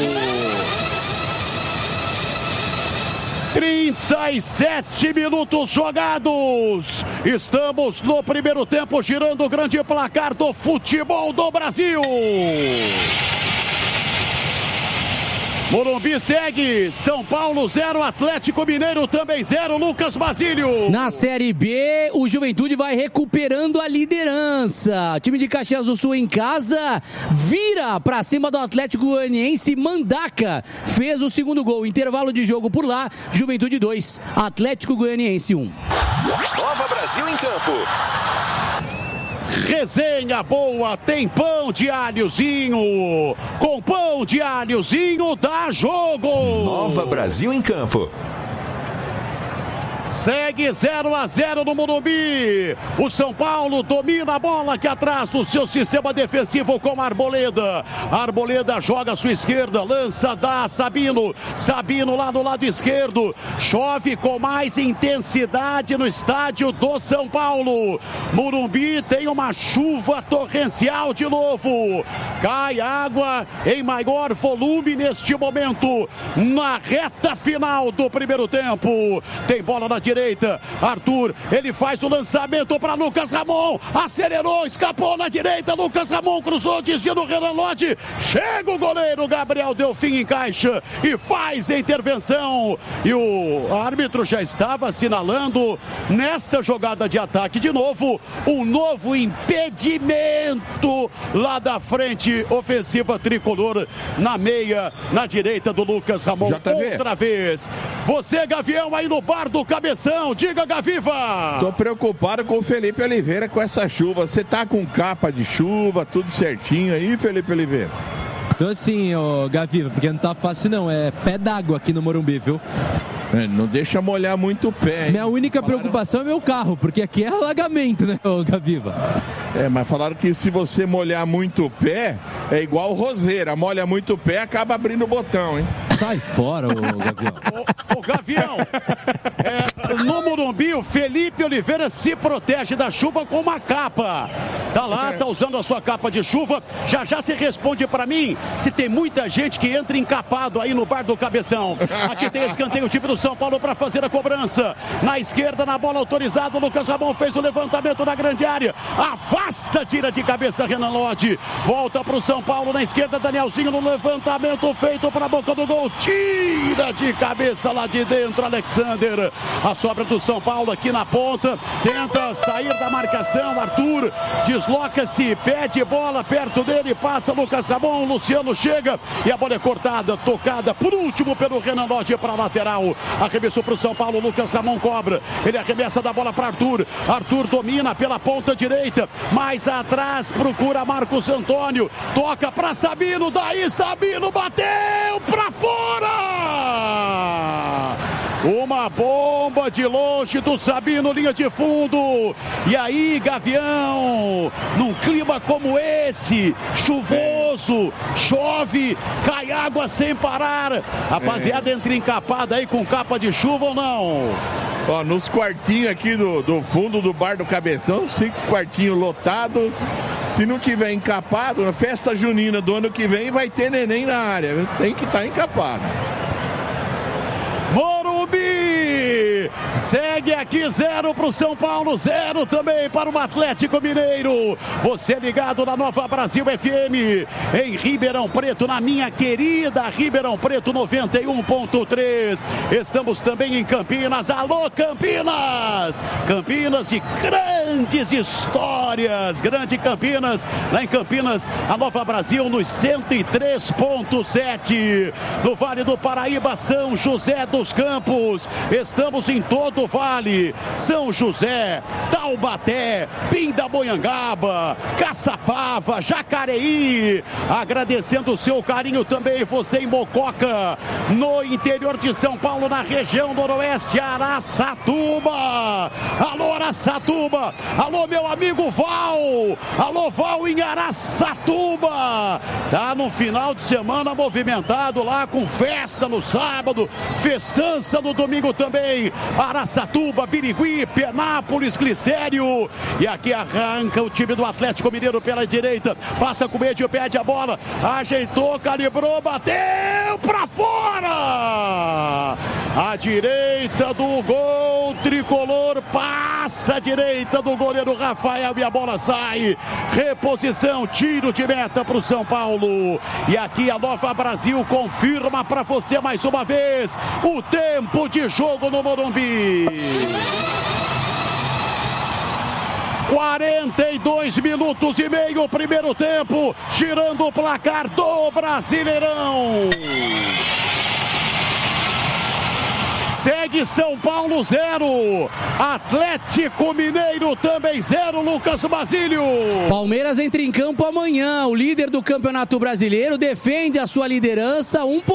trinta e sete minutos jogados. Estamos no primeiro tempo, girando o grande placar do futebol do Brasil. Morumbi segue, São Paulo zero, Atlético Mineiro também zero, Lucas Basílio.
Na Série B, o Juventude vai recuperando a liderança. O time de Caxias do Sul em casa vira pra cima do Atlético Goianiense. Mandaca fez o segundo gol. Intervalo de jogo por lá, Juventude dois, Atlético Goianiense um.
Nova Brasil em campo.
Resenha boa, tem pão de alhozinho. Com pão de alhozinho dá jogo.
Nova Brasil em campo.
Segue zero a zero no Morumbi. O São Paulo domina a bola aqui atrás do seu sistema defensivo com a Arboleda. A Arboleda joga à sua esquerda, lança, dá Sabino. Sabino lá do lado esquerdo. Chove com mais intensidade no estádio do São Paulo. Morumbi tem uma chuva torrencial de novo. Cai água em maior volume neste momento. Na reta final do primeiro tempo. Tem bola na direita, Arthur, ele faz o lançamento para Lucas Ramon, acelerou, escapou na direita, Lucas Ramon cruzou, desvio do Renan Lodge, chega o goleiro Gabriel Delfim, encaixa e faz a intervenção, e o árbitro já estava assinalando nessa jogada de ataque de novo, um novo impedimento lá da frente ofensiva tricolor, na meia, na direita do Lucas Ramon, J V. Outra vez, você Gavião aí no bar do Cabeção, diga Gaviva.
Tô preocupado com o Felipe Oliveira com essa chuva. Você tá com capa de chuva, tudo certinho aí, Felipe Oliveira?
Tô sim, ô Gaviva, porque não tá fácil não, é pé d'água aqui no Morumbi, viu?
É, não deixa molhar muito o pé, hein?
Minha única falaram... preocupação é meu carro, porque aqui é alagamento, né, ô Gaviva?
É, mas falaram que se você molhar muito o pé, é igual roseira, molha muito o pé, acaba abrindo o botão, hein?
Sai fora, ô Gavião.
Ô, ô Gavião, é, no Morumbi, o Felipe Oliveira se protege da chuva com uma capa. Tá lá, tá usando a sua capa de chuva. Já já se responde pra mim se tem muita gente que entra encapado aí no bar do Cabeção. Aqui tem escanteio, o time do São Paulo pra fazer a cobrança. Na esquerda, na bola autorizada, o Lucas Ramon fez o levantamento na grande área. Afasta, tira de cabeça Renan Lodge. Volta pro São Paulo na esquerda, Danielzinho no levantamento feito pra boca do gol. Tira de cabeça lá de dentro, Alexander. A sobra do São Paulo aqui na ponta. Tenta sair da marcação. Arthur desloca-se, pede bola perto dele. Passa Lucas Ramon. Luciano chega e a bola é cortada, tocada por último pelo Renan Lodge para a lateral. Arremessou para o São Paulo. Lucas Ramon cobra. Ele arremessa da bola para Arthur. Arthur domina pela ponta direita. Mais atrás procura Marcos Antônio. Toca para Sabino. Daí Sabino bateu para fora. Uma bomba de longe do Sabino, linha de fundo. E aí, Gavião, num clima como esse, chuvoso, chove, cai água sem parar. Rapaziada, entra encapada aí com capa de chuva ou não?
Ó, nos quartinhos aqui do, do fundo do bar do Cabeção, cinco quartinhos lotados. Se não tiver encapado, na festa junina do ano que vem vai ter neném na área. Tem que estar encapado.
Morumbi segue aqui zero para o São Paulo, zero também para o Atlético Mineiro. Você ligado na Nova Brasil F M em Ribeirão Preto, na minha querida Ribeirão Preto noventa e um ponto três. Estamos também em Campinas. Alô Campinas! Campinas de grandes histórias, grande Campinas, lá em Campinas, a Nova Brasil nos cento e três ponto sete. No Vale do Paraíba, São José dos Campos. Estamos em todo o Vale. São José, Taubaté, Pindamonhangaba, Caçapava, Jacareí. Agradecendo o seu carinho também, você em Mococa, no interior de São Paulo, na região noroeste, Araçatuba. Alô Araçatuba, alô meu amigo Val, alô Val em Araçatuba. Tá no final de semana movimentado lá, com festa no sábado, festança no domingo também. Araçatuba, Birigui, Penápolis, Glicério. E aqui arranca o time do Atlético Mineiro pela direita. Passa com o meio, pede a bola. Ajeitou, calibrou, bateu pra fora. A direita do gol tricolor, passa a direita do goleiro Rafael e a bola sai. Reposição, tiro de meta pro São Paulo. E aqui a Nova Brasil confirma pra você mais uma vez o tempo de jogo no Morumbi. quarenta e dois minutos e meio, primeiro tempo, girando o placar do Brasileirão. Segue São Paulo zero, Atlético Mineiro também zero, Lucas Basílio.
Palmeiras entra em campo amanhã, o líder do Campeonato Brasileiro defende a sua liderança, um ponto.